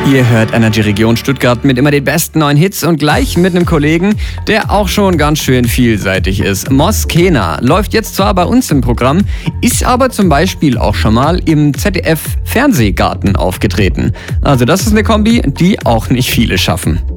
Ihr hört Energy Region Stuttgart mit immer den besten neuen Hits und gleich mit einem Kollegen, der auch schon ganz schön vielseitig ist. Moskena läuft jetzt zwar bei uns im Programm, ist aber zum Beispiel auch schon mal im ZDF Fernsehgarten aufgetreten. Also das ist eine Kombi, die auch nicht viele schaffen.